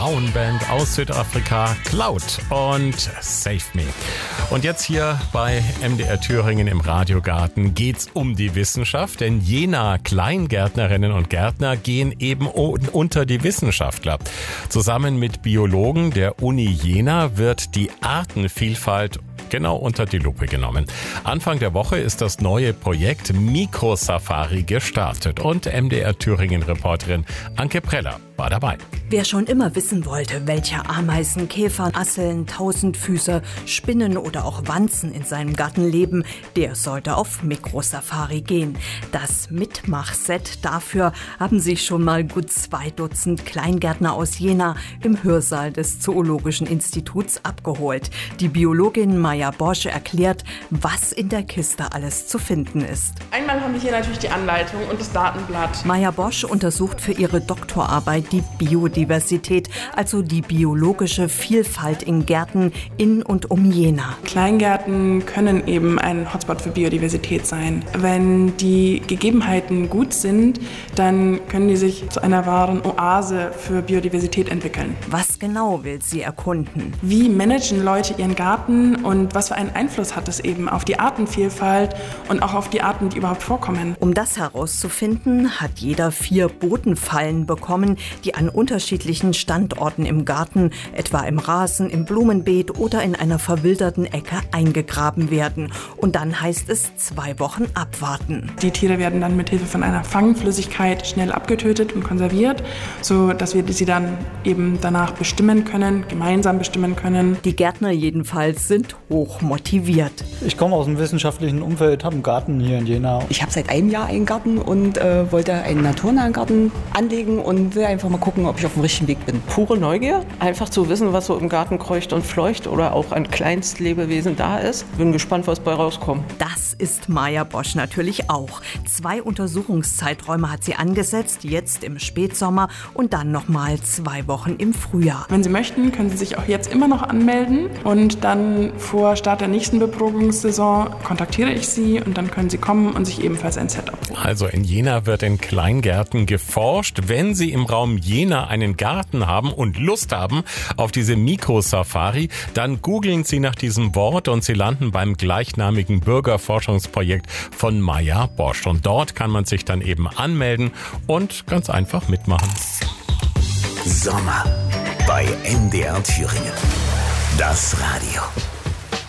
Frauenband aus Südafrika, Cloud und Save Me. Und jetzt hier bei MDR Thüringen im Radiogarten geht's um die Wissenschaft, denn Jenaer Kleingärtnerinnen und Gärtner gehen eben unter die Wissenschaftler. Zusammen mit Biologen der Uni Jena wird die Artenvielfalt genau unter die Lupe genommen. Anfang der Woche ist das neue Projekt Mikrosafari gestartet und MDR Thüringen-Reporterin Anke Preller war dabei. Wer schon immer wissen wollte, welche Ameisen, Käfer, Asseln, Tausendfüßer, Spinnen oder auch Wanzen in seinem Garten leben, der sollte auf Mikrosafari gehen. Das Mitmachset dafür haben sich schon mal gut 2 Dutzend Kleingärtner aus Jena im Hörsaal des Zoologischen Instituts abgeholt. Die Biologin Maja Bosch erklärt, was in der Kiste alles zu finden ist. Einmal haben wir hier natürlich die Anleitung und das Datenblatt. Maja Bosch untersucht für ihre Doktorarbeit die Biodiversität, also die biologische Vielfalt in Gärten in und um Jena. Kleingärten können eben ein Hotspot für Biodiversität sein. Wenn die Gegebenheiten gut sind, dann können die sich zu einer wahren Oase für Biodiversität entwickeln. Was genau will sie erkunden? Wie managen Leute ihren Garten und was für einen Einfluss hat es eben auf die Artenvielfalt und auch auf die Arten, die überhaupt vorkommen? Um das herauszufinden, hat jeder 4 Bodenfallen bekommen, die an unterschiedlichen Standorten im Garten, etwa im Rasen, im Blumenbeet oder in einer verwilderten Ecke eingegraben werden. Und dann heißt es 2 Wochen abwarten. Die Tiere werden dann mit Hilfe von einer Fangflüssigkeit schnell abgetötet und konserviert, so dass wir sie dann eben danach bestimmen können, gemeinsam bestimmen können. Die Gärtner jedenfalls sind hoch motiviert. Ich komme aus dem wissenschaftlichen Umfeld, habe einen Garten hier in Jena. Ich habe seit einem Jahr einen Garten und wollte einen naturnahen Garten anlegen und will einfach mal gucken, ob ich auf dem richtigen Weg bin. Pure Neugier, einfach zu wissen, was so im Garten kreucht und fleucht oder auch ein Kleinstlebewesen da ist. Bin gespannt, was bei rauskommt. Das ist Maja Bosch natürlich auch. 2 Untersuchungszeiträume hat sie angesetzt, jetzt im Spätsommer und dann nochmal 2 Wochen im Frühjahr. Wenn Sie möchten, können Sie sich auch jetzt immer noch anmelden und dann vor Start der nächsten Beprobungssaison kontaktiere ich Sie und dann können Sie kommen und sich ebenfalls ein Set abholen. Also in Jena wird in Kleingärten geforscht. Wenn Sie im Raum Jena einen Garten haben und Lust haben auf diese Mikrosafari, dann googeln Sie nach diesem Wort und Sie landen beim gleichnamigen Bürgerforschungsprojekt von Maja Bosch. Und dort kann man sich dann eben anmelden und ganz einfach mitmachen. Sommer bei MDR Thüringen. Das Radio.